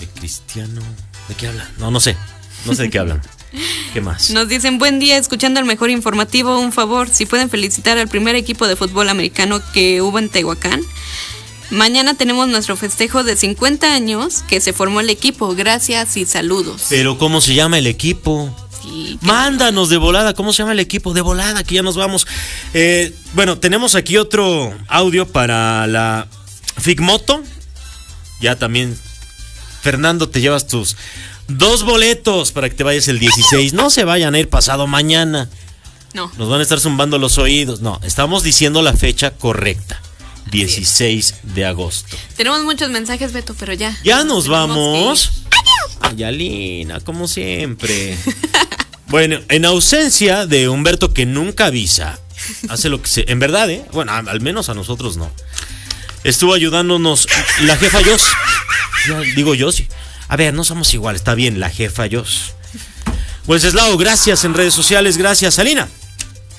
De Cristiano. ¿De qué hablan? No sé. No sé de qué hablan. ¿Qué más? Nos dicen, buen día, escuchando el mejor informativo, un favor, si pueden felicitar al primer equipo de fútbol americano que hubo en Tehuacán. Mañana tenemos nuestro festejo de 50 años que se formó el equipo, gracias y saludos. Pero ¿cómo se llama el equipo? Sí, Mándanos de volada, ¿cómo se llama el equipo? De volada, que ya nos vamos. Bueno, tenemos aquí otro audio para la Figmoto. Ya también, Fernando, te llevas tus 2 boletos para que te vayas el 16. No se vayan a ir pasado mañana. No. Nos van a estar zumbando los oídos. No, estamos diciendo la fecha correcta. 16 de agosto. Tenemos muchos mensajes, Beto, pero ya. Ya nos vamos. Ay, Alina, como siempre. Bueno, en ausencia de Humberto, que nunca avisa, hace lo que se... En verdad, bueno, al menos a nosotros no. Estuvo ayudándonos la jefa Jos. Ya digo Jos. A ver, no somos iguales, está bien, la jefa Jos. Wenceslao, gracias en redes sociales, gracias, Alina.